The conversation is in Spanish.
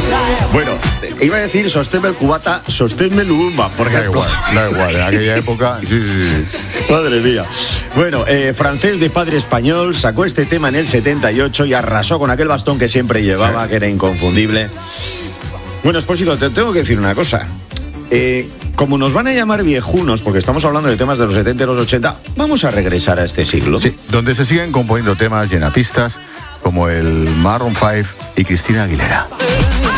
Bueno, iba a decir sosténme el cubata, sosténme el umba, porque da igual, en aquella época. Sí. Madre mía. Bueno, francés de padre español, sacó este tema en el 78 y arrasó con aquel bastón que siempre llevaba, que era inconfundible. Bueno, Expósito, te tengo que decir una cosa. Como nos van a llamar viejunos, porque estamos hablando de temas de los 70 y los 80, vamos a regresar a este siglo. Sí, donde se siguen componiendo temas llenapistas como el Maroon 5 y Cristina Aguilera.